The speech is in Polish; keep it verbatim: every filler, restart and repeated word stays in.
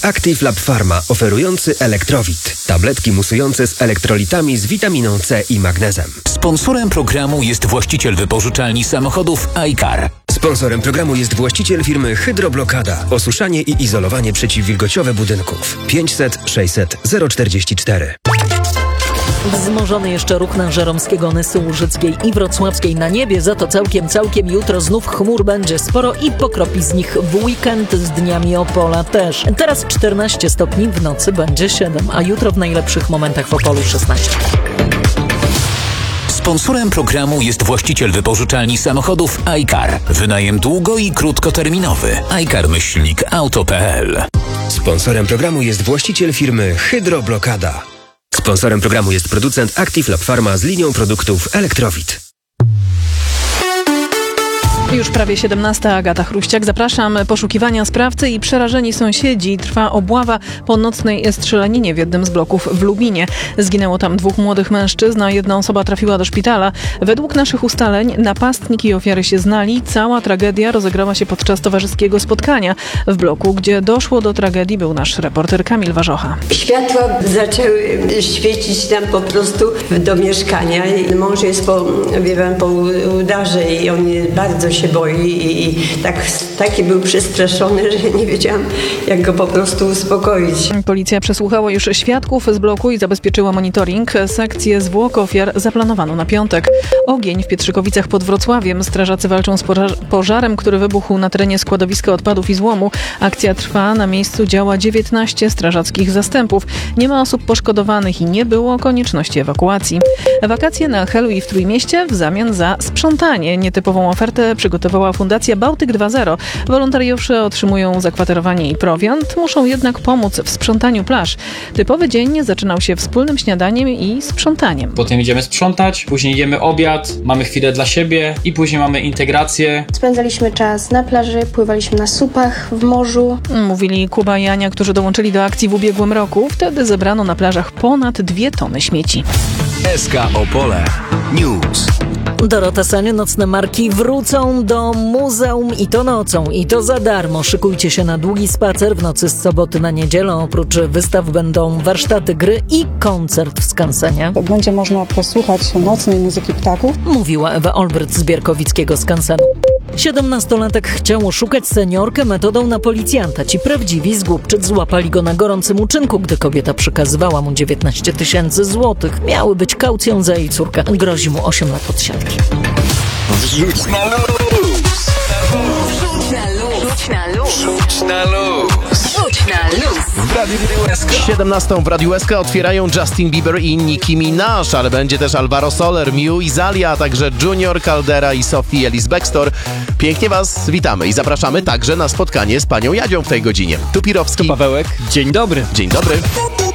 Active Lab Pharma, oferujący Elektrowit. Tabletki musujące z elektrolitami z witaminą C i magnezem. Sponsorem programu jest właściciel wypożyczalni samochodów iCar. Sponsorem programu jest właściciel firmy Hydroblokada. Osuszanie i izolowanie przeciwwilgociowe budynków. pięćset sześćset zero czterdzieści cztery. Wzmożony jeszcze ruch na Żeromskiego, Nysy Łużyckiej i Wrocławskiej na niebie, za to całkiem, całkiem jutro znów chmur będzie sporo i pokropi z nich w weekend, z dniami Opola też. Teraz czternaście stopni, w nocy będzie siedem, a jutro w najlepszych momentach w Opolu szesnaście. Sponsorem programu jest właściciel wypożyczalni samochodów iCar. Wynajem długo- i krótkoterminowy. iCar myślnik auto kropka p l. Sponsorem programu jest właściciel firmy Hydroblokada. Sponsorem programu jest producent Active Lab Pharma z linią produktów Elektrowit. Już prawie siedemnasta, Agata Chruściak. Zapraszam. Poszukiwania sprawcy i przerażeni sąsiedzi. Trwa obława po nocnej strzelaninie w jednym z bloków w Lubinie. Zginęło tam dwóch młodych mężczyzn, a jedna osoba trafiła do szpitala. Według naszych ustaleń napastnik i ofiary się znali. Cała tragedia rozegrała się podczas towarzyskiego spotkania. W bloku, gdzie doszło do tragedii, był nasz reporter Kamil Warzocha. Światła zaczęły świecić tam po prostu do mieszkania. Mąż jest po, wie pan, po udarze i on bardzo się się boi i tak, taki był przestraszony, że nie wiedziałam, jak go po prostu uspokoić. Policja przesłuchała już świadków z bloku i zabezpieczyła monitoring. Sekcję zwłok ofiar zaplanowano na piątek. Ogień w Pietrzykowicach pod Wrocławiem. Strażacy walczą z pożarem, który wybuchł na terenie składowiska odpadów i złomu. Akcja trwa. Na miejscu działa dziewiętnaście strażackich zastępów. Nie ma osób poszkodowanych i nie było konieczności ewakuacji. Wakacje na Helu i w Trójmieście w zamian za sprzątanie. Nietypową ofertę przygotowała Fundacja Bałtyk dwa zero. Wolontariusze otrzymują zakwaterowanie i prowiant, muszą jednak pomóc w sprzątaniu plaż. Typowy dzień zaczynał się wspólnym śniadaniem i sprzątaniem. Potem idziemy sprzątać, później jemy obiad, mamy chwilę dla siebie i później mamy integrację. Spędzaliśmy czas na plaży, pływaliśmy na supach, w morzu. Mówili Kuba i Ania, którzy dołączyli do akcji w ubiegłym roku. Wtedy zebrano na plażach ponad dwie tony śmieci. S K Opole News. Dorota Sanie, nocne marki wrócą do muzeum i to nocą, i to za darmo. Szykujcie się na długi spacer w nocy z soboty na niedzielę. Oprócz wystaw będą warsztaty gry i koncert w skansenie. Będzie można posłuchać nocnej muzyki ptaków. Mówiła Ewa Olbryt z Bierkowickiego skansenu. Siedemnastolatek chciał oszukać seniorkę metodą na policjanta. Ci prawdziwi z Głubczyc złapali go na gorącym uczynku, gdy kobieta przekazywała mu dziewiętnaście tysięcy złotych. Miały być kaucją za jej córkę. Grozi mu osiem lat odsiadki. Wrzuć na luz! Wrzuć na luz! Wrzuć na luz! Wrzuć na luz! Wrzuć na luz! W Radiu S K. siedemnastą w Radiu S K otwierają Justin Bieber i Nicki Minaj, ale będzie też Alvaro Soler, Miu i Zalia, a także Junior Caldera i Sophie Ellis-Bextor. Pięknie Was witamy i zapraszamy także na spotkanie z panią Jadzią w tej godzinie. Tu Pirowski. Tu Pawełek. Dzień dobry. Dzień dobry.